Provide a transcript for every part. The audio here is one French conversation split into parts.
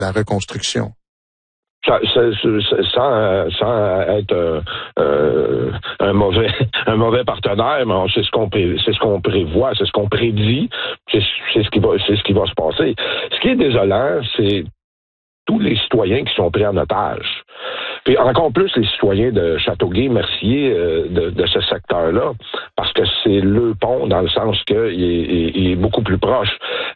la reconstruction. Sans être un mauvais partenaire, mais c'est ce qu'on prévoit, c'est ce qu'on prédit, c'est ce qui va se passer. Ce qui est désolant, c'est tous les citoyens qui sont pris en otage. Puis encore plus les citoyens de Châteauguay, Mercier, de ce secteur-là, parce que c'est le pont dans le sens qu'il est beaucoup plus proche.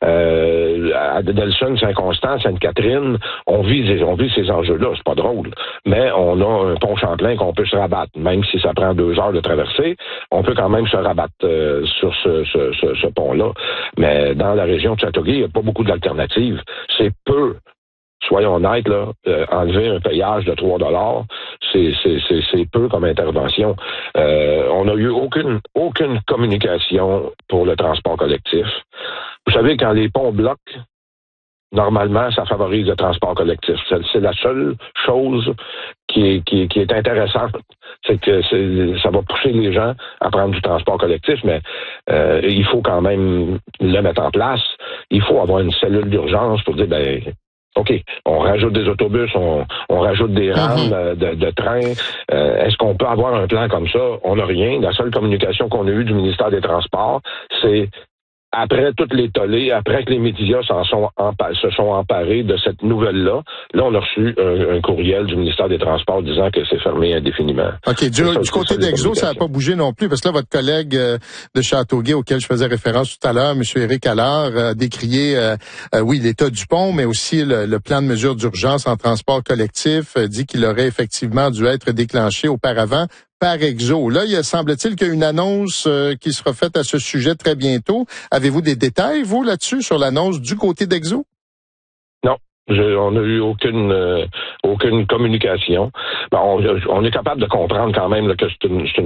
À Delson, Saint-Constant, Sainte-Catherine, on vit ces enjeux-là, c'est pas drôle. Mais on a un pont Champlain qu'on peut se rabattre, même si ça prend 2 heures de traversée, on peut quand même se rabattre sur ce pont-là. Mais dans la région de Châteauguay, il n'y a pas beaucoup d'alternatives. C'est peu. Soyons honnêtes, là, enlever un payage de 3 $, c'est peu comme intervention. On n'a eu aucune communication pour le transport collectif. Vous savez, quand les ponts bloquent, normalement, ça favorise le transport collectif. C'est la seule chose qui est intéressante. C'est que ça va pousser les gens à prendre du transport collectif, mais il faut quand même le mettre en place. Il faut avoir une cellule d'urgence pour dire, OK, on rajoute des autobus, on rajoute des rames de train. Est-ce qu'on peut avoir un plan comme ça? On n'a rien. La seule communication qu'on a eue du ministère des Transports, c'est après toutes les tollées, après que les médias se sont emparés de cette nouvelle-là, là, on a reçu un courriel du ministère des Transports disant que c'est fermé indéfiniment. OK. Du côté d'Exo, ça n'a pas bougé non plus, parce que là, votre collègue de Châteauguay, auquel je faisais référence tout à l'heure, M. Éric Allard, a décrié, oui, l'état du pont, mais aussi le plan de mesures d'urgence en transport collectif, dit qu'il aurait effectivement dû être déclenché auparavant par Exo. Là, il semble-t-il qu'il y a une annonce qui sera faite à ce sujet très bientôt. Avez-vous des détails, vous, là-dessus, sur l'annonce du côté d'Exo? Non. On n'a eu aucune communication. On est capable de comprendre quand même là, que c'est une